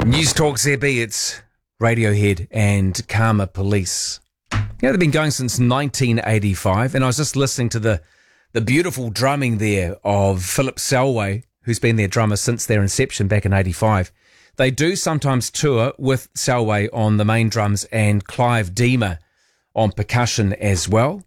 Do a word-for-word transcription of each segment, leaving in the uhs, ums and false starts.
News Talk Z B, it's Radiohead and Karma Police. You know, they've been going since nineteen eighty-five, and I was just listening to the, the beautiful drumming there of Philip Selway, who's been their drummer since their inception back in eighty-five. They do sometimes tour with Selway on the main drums and Clive Deemer on percussion as well.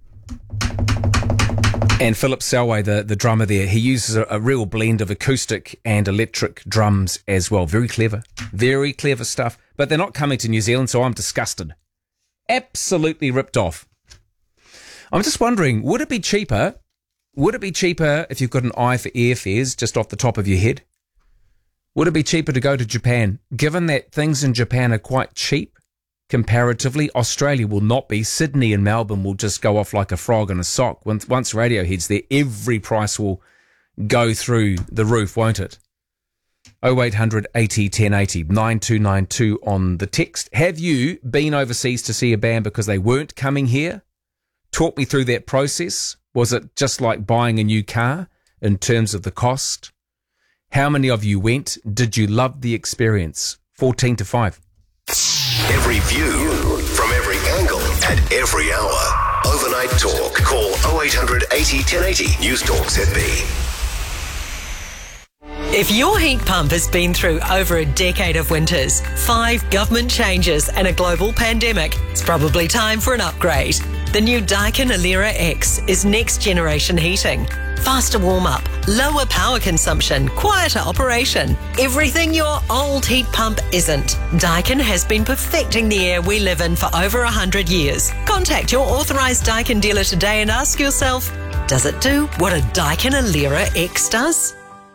And Philip Selway, the, the drummer there, he uses a, a real blend of acoustic and electric drums as well. Very clever. Very clever stuff. But they're not coming to New Zealand, so I'm disgusted. Absolutely ripped off. I'm just wondering, would it be cheaper? Would it be cheaper if you've got an eye for airfares just off the top of your head? Would it be cheaper to go to Japan? Given that things in Japan are quite cheap, comparatively, Australia will not be. Sydney and Melbourne will just go off like a frog in a sock. Once, once Radiohead's there, every price will go through the roof, won't it? oh eight hundred eighty ten eighty, nine two nine two on the text. Have you been overseas to see a band because they weren't coming here? Talk me through that process. Was it just like buying a new car in terms of the cost? How many of you went? Did you love the experience? fourteen to five. Every view, from every angle, at every hour. Overnight Talk. Call oh eight hundred eighty ten eighty. News Talk Z B. If your heat pump has been through over a decade of winters, five government changes and a global pandemic, it's probably time for an upgrade. The new Daikin Alera X is next generation heating. Faster warm-up, lower power consumption, quieter operation. Everything your old heat pump isn't. Daikin has been perfecting the air we live in for over one hundred years. Contact your authorised Daikin dealer today and ask yourself, does it do what a Daikin Alera X does?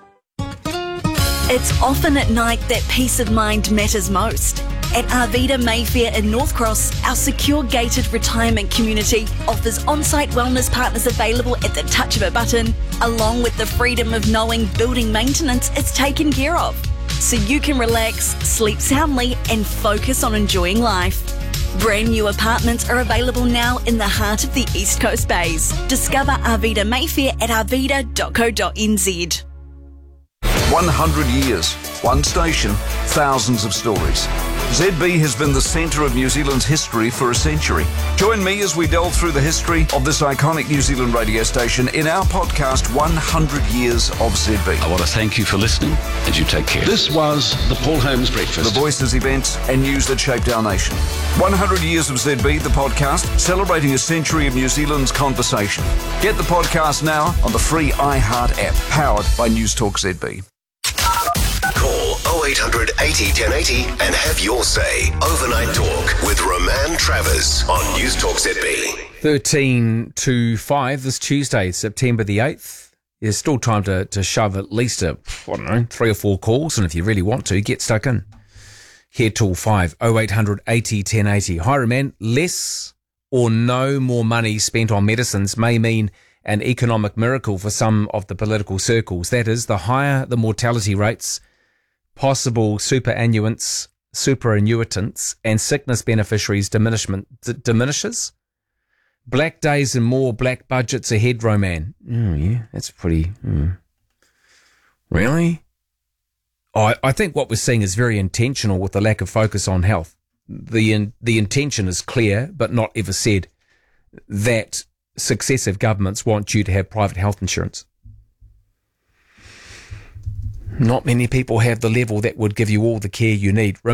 It's often at night that peace of mind matters most. At Arvida Mayfair in North Cross, our secure gated retirement community offers on-site wellness partners available at the touch of a button, along with the freedom of knowing building maintenance is taken care of. So you can relax, sleep soundly and focus on enjoying life. Brand new apartments are available now in the heart of the East Coast Bays. Discover Arvida Mayfair at arvida dot co dot n z. one hundred years, one station, thousands of stories. Z B has been the centre of New Zealand's history for a century. Join me as we delve through the history of this iconic New Zealand radio station in our podcast, one hundred years of Z B. I want to thank you for listening, and you take care. This was the Paul Holmes Breakfast. The voices, events and news that shaped our nation. one hundred years of Z B, the podcast, celebrating a century of New Zealand's conversation. Get the podcast now on the free iHeart app, powered by News Talk Z B. Call oh eight hundred eighty ten eighty and have your say. Overnight Talk with Roman Travers on News Talk Z B. thirteen to five this Tuesday, September the eighth. There's still time to, to shove at least a, I don't know, three or four calls, and if you really want to, get stuck in. Here till five, oh eight hundred eighty ten eighty. Hi, Roman. Less or no more money spent on medicines may mean an economic miracle for some of the political circles. That is, the higher the mortality rates, possible superannuants, superannuitants, and sickness beneficiaries diminishment d- diminishes. Black days and more black budgets ahead, Roman. Oh, yeah, that's pretty... Mm. Really? Oh, I, I think what we're seeing is very intentional with the lack of focus on health. The in, the intention is clear, but not ever said, that successive governments want you to have private health insurance. Not many people have the level that would give you all the care you need.